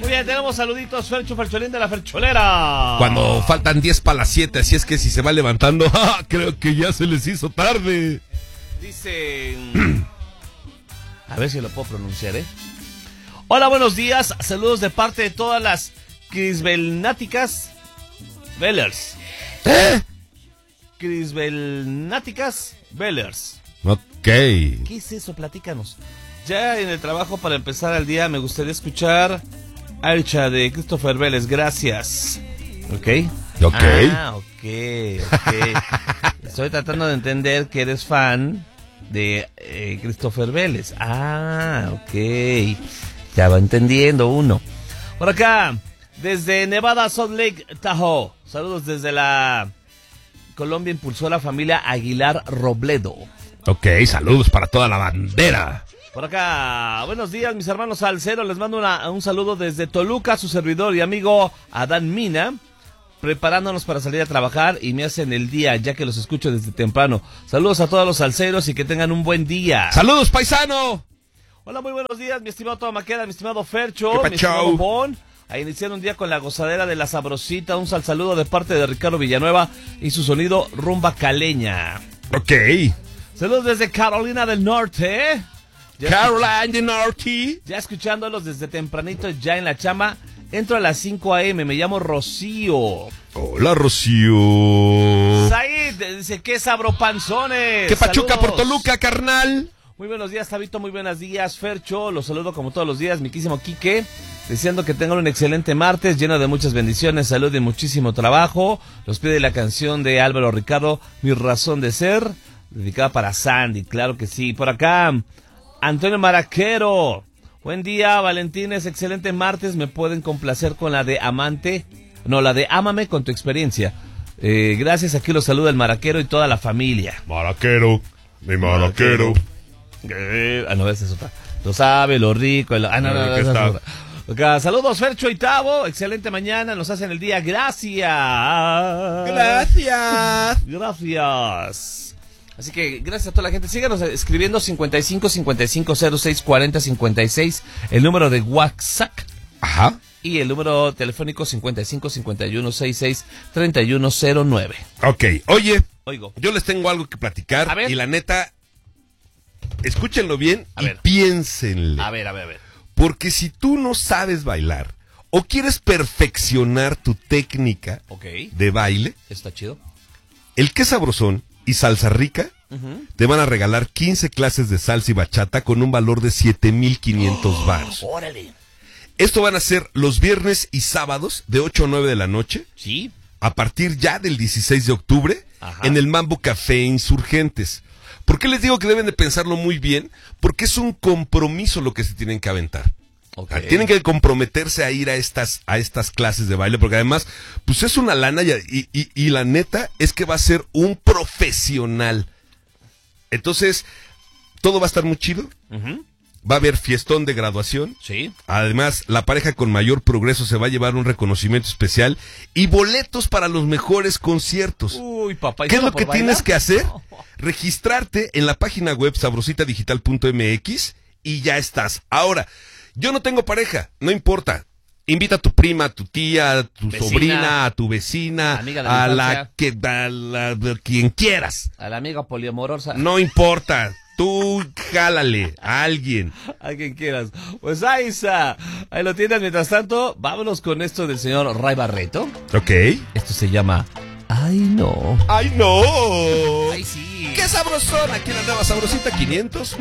Muy bien, tenemos saluditos, Fercho, Fercholín de la Fercholera. Cuando faltan 10 para las 7, así es que si se va levantando, creo que ya se les hizo tarde. Dice... A ver si lo puedo pronunciar, Hola, buenos días, saludos de parte de todas las Crisbelnáticas Bellers. Crisbelnáticas Bellers. Ok. ¿Qué es eso? Platícanos. Ya en el trabajo para empezar el día me gustaría escuchar Archa de Christopher Vélez, gracias. ¿Ok? Ok. Ok. Estoy tratando de entender que eres fan de Christopher Vélez. Ok. Ya va entendiendo uno. Por acá, desde Nevada, Salt Lake, Tahoe. Saludos desde la Colombia Impulsora Familia Aguilar Robledo. Ok, saludos para toda la bandera. Por acá, buenos días mis hermanos salseros, les mando un saludo desde Toluca, su servidor y amigo Adán Mina, preparándonos para salir a trabajar y me hacen el día ya que los escucho desde temprano. Saludos a todos los salseros y que tengan un buen día. ¡Saludos, paisano! Hola, muy buenos días, mi estimado Tomaqueda, mi estimado Fercho, mi estimado Bon. A iniciar un día con la gozadera de la sabrosita, un saludo de parte de Ricardo Villanueva y su sonido rumba caleña. Ok. Saludos desde Carolina del Norte, Carolina del Norte. Ya escuchándolos desde tempranito, ya en la chamba. Entro a las 5 a.m., me llamo Rocío. Hola, Rocío. Said dice, ¿qué sabropanzones? ¿Qué pachuca Saludos. por Toluca, carnal? Muy buenos días, Tabito, muy buenos días, Fercho. Los saludo como todos los días, mi quísimo Quique. Deseando que tengan un excelente martes, lleno de muchas bendiciones, salud y muchísimo trabajo. Los pide la canción de Álvaro Ricardo, Mi Razón de Ser, dedicada para Sandy, claro que sí. Por acá, Antonio Maraquero. Buen día, Valentines, excelente martes. ¿Me pueden complacer con la de Amante? No, la de Ámame con tu experiencia. Gracias, aquí los saluda el Maraquero y toda la familia. Maraquero, mi Maraquero. No, esa es otra. Lo sabe, lo rico. No, esa es otra. Okay, saludos, Fercho y Tavo. Excelente mañana, nos hacen el día. Gracias. Gracias. Así que gracias a toda la gente. Síganos escribiendo 55 55 06 40 56, el número de WhatsApp. Ajá. Y el número telefónico 55 51 66 3109. Ok, oye, Oigo. yo les tengo algo que platicar. A ver. Y la neta, escúchenlo bien A y ver. piénsenle. A ver. Porque si tú no sabes bailar o quieres perfeccionar tu técnica Ok. de baile, Está chido. el Qué Sabrosón y Salsa Rica te van a regalar 15 clases de salsa y bachata con un valor de 7,500 varos. Órale. Esto van a ser los viernes y sábados de 8 a 9 de la noche, Sí. a partir ya del 16 de octubre, Ajá. en el Mambo Café Insurgentes. ¿Por qué les digo que deben de pensarlo muy bien? Porque es un compromiso lo que se tienen que aventar. Okay. Tienen que comprometerse a ir a estas clases de baile, porque además, pues es una lana y la neta es que va a ser un profesional. Entonces, todo va a estar muy chido. Va a haber fiestón de graduación. Sí. Además, la pareja con mayor progreso se va a llevar un reconocimiento especial y boletos para los mejores conciertos. Uy, papá. ¿Qué es lo que tienes que hacer? Registrarte en la página web sabrositadigital.mx y ya estás. Ahora, yo no tengo pareja, no importa. Invita a tu prima, a tu tía, a tu Vecina, sobrina, a tu vecina, amiga de a la quien quieras. A la amiga poliamorosa. No importa. Tú jálale a alguien. A quien quieras. Pues ahí está. Ahí lo tienes. Mientras tanto, vámonos con esto del señor Ray Barreto. Ok. Esto se llama Ay no. ¡Ay, no! Ay sí. ¡Qué sabrosón! Aquí en la nueva Sabrosita 500.